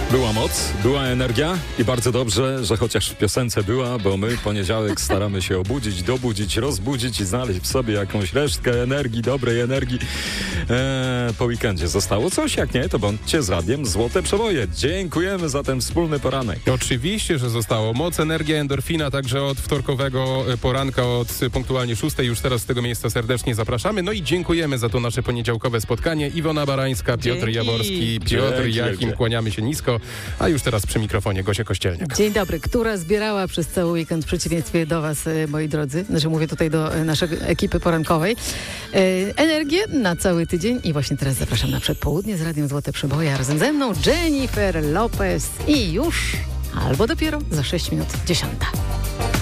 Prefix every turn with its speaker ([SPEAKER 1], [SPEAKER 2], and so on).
[SPEAKER 1] Była moc, była energia i bardzo dobrze, że chociaż w piosence była, bo my w poniedziałek staramy się obudzić, dobudzić, rozbudzić i znaleźć w sobie jakąś resztkę energii, dobrej energii. Po weekendzie zostało coś, jak nie, to bądźcie z radiem Złote Przeboje. Dziękujemy za ten wspólny poranek.
[SPEAKER 2] Oczywiście, że zostało. Moc, energia, endorfina, także od wtorkowego poranka, od punktualnie 6:00. Już teraz z tego miejsca serdecznie zapraszamy. No i dziękujemy za to nasze poniedziałkowe spotkanie. Iwona Barańska, Piotr Jaworski, Piotr Jachim, kłaniamy się nisko. A już teraz przy mikrofonie Gosia Kościelniak.
[SPEAKER 3] Dzień dobry, która zbierała przez cały weekend w przeciwieństwie do was, moi drodzy, znaczy mówię tutaj do naszej ekipy porankowej, energię na cały tydzień i właśnie teraz zapraszam na przedpołudnie z Radiem Złote Przeboje, a razem ze mną Jennifer Lopez i już albo dopiero za 6 minut 10:00.